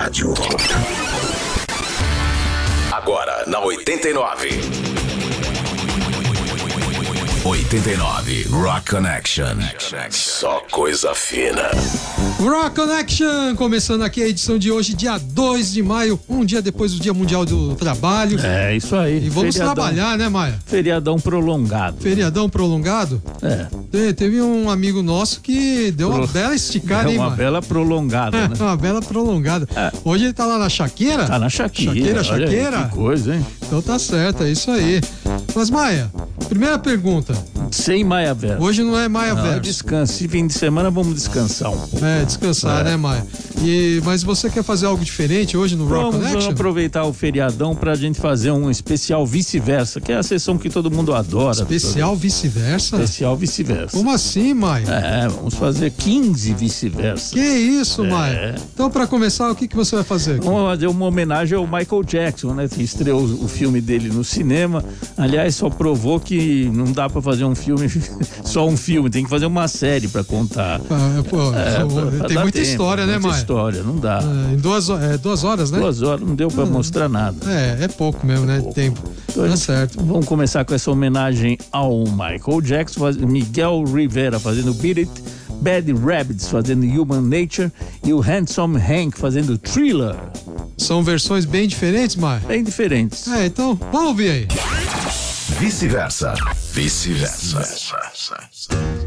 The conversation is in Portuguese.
rádio. Agora na 89. 89 Rock Connection. Só coisa fina. Rock Connection, começando aqui a edição de hoje, dia 2 de maio, um dia depois do Dia Mundial do Trabalho. É, isso aí. E vamos trabalhar, né, Maia? Feriadão prolongado. Feriadão prolongado? É. Teve um amigo nosso que deu uma bela esticada, hein, Uma Maia? bela prolongada, né? Uma bela prolongada. É. Hoje ele tá lá na Chaqueira? Tá na Chaqueira. Chaqueira? Olha aí, que coisa, hein? Então tá certo, é isso aí. Mas, Maia, primeira pergunta. Sem Maia Verso. Hoje não é Maia Verso. Descanso. Esse fim de semana vamos descansar um pouco. Descansar, né, Maia? Mas você quer fazer algo diferente hoje no Rock Connection? Vamos aproveitar o feriadão pra gente fazer um especial vice-versa, que é a sessão que todo mundo adora. Especial vice-versa? Especial vice-versa. Como assim, Maia? Vamos fazer 15 vice-versa. Que isso, Maia? Então, pra começar, o que você vai fazer aqui? Vamos fazer uma homenagem ao Michael Jackson, né? Que estreou o filme dele no cinema. Aliás, só provou que não dá pra fazer um filme, só um filme, tem que fazer uma série pra contar. Tem muita história, né, Maia? Muita história, não dá. Em 2 horas, né? 2 horas, não deu pra mostrar nada. É pouco mesmo, né? Tempo. Tá certo. Vamos começar com essa homenagem ao Michael Jackson, Miguel Rivera fazendo Beat It, Bad Rabbits fazendo Human Nature e o Handsome Hank fazendo Thriller. São versões bem diferentes, Maia? Bem diferentes. Então, vamos ouvir aí. Vice-versa. Vice-versa.